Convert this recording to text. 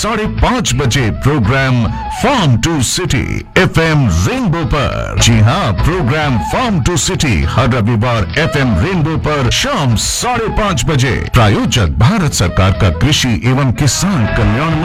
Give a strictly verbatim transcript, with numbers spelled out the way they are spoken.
साढ़े पाँच बजे programme farm to city FM rainbow पर। जी हाँ, प्रोग्राम फार्म टू सिटी हर रविवार एफएम रेनबो पर शाम साढ़े पाँच बजे। प्रायोजक भारत सरकार का कृषि एवं किसान कल्याण